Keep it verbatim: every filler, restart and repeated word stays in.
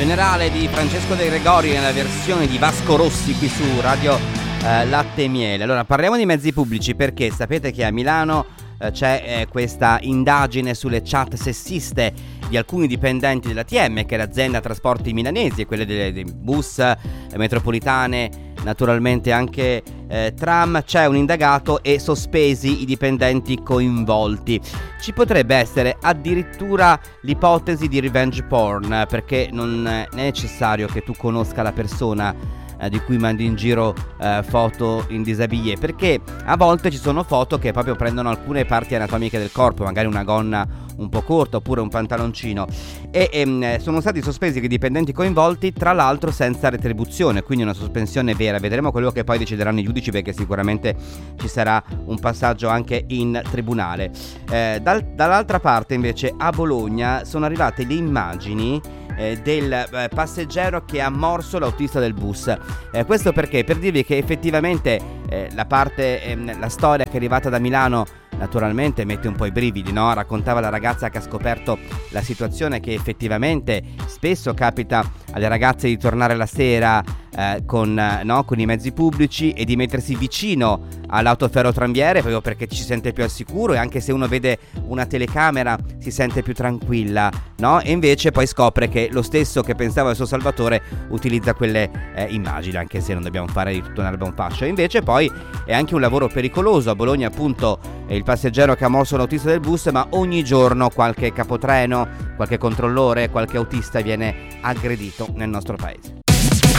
Generale di Francesco De Gregori nella versione di Vasco Rossi qui su Radio eh, Latte e Miele. Allora, parliamo di mezzi pubblici perché sapete che a Milano eh, c'è eh, questa indagine sulle chat sessiste di alcuni dipendenti della T M, che è l'azienda trasporti milanesi, e quelle dei, dei bus, eh, metropolitane, naturalmente anche eh, tram. C'è un indagato e sospesi i dipendenti coinvolti. Ci potrebbe essere addirittura l'ipotesi di revenge porn, perché non è necessario che tu conosca la persona eh, di cui mandi in giro eh, foto in disabillé, perché a volte ci sono foto che proprio prendono alcune parti anatomiche del corpo, magari una gonna un po' corta oppure un pantaloncino, e ehm, sono stati sospesi i dipendenti coinvolti, tra l'altro senza retribuzione, quindi una sospensione vera. Vedremo quello che poi decideranno i giudici, perché sicuramente ci sarà un passaggio anche in tribunale. Eh, dal, dall'altra parte invece a Bologna sono arrivate le immagini eh, del eh, passeggero che ha morso l'autista del bus. Eh, questo perché? Per dirvi che effettivamente eh, la parte, ehm, la storia che è arrivata da Milano naturalmente mette un po' i brividi, no? Raccontava la ragazza che ha scoperto la situazione, che effettivamente spesso capita alle ragazze di tornare la sera eh, con, eh, no? con i mezzi pubblici e di mettersi vicino all'autoferrotramviere, proprio perché ci si sente più al sicuro, e anche se uno vede una telecamera si sente più tranquilla, no? E invece poi scopre che lo stesso che pensava al suo salvatore utilizza quelle eh, immagini, anche se non dobbiamo fare di tutto un erba un fascio. E invece poi è anche un lavoro pericoloso. A Bologna appunto è il passeggero che ha morso l'autista del bus, ma ogni giorno qualche capotreno, qualche controllore, qualche autista viene aggredito nel nostro paese.